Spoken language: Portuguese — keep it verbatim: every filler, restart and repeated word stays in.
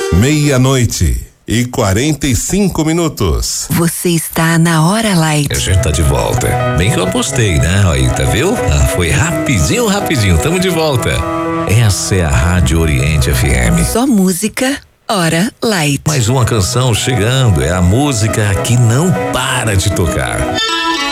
Meia-noite e quarenta e cinco minutos. Você está na Hora Light. A gente tá de volta. Bem que eu apostei, né? Aí, tá viu? Ah, foi rapidinho, rapidinho. Tamo de volta. Essa é a Rádio Oriente F M. Só música, Hora Light. Mais uma canção chegando. É a música que não para de tocar.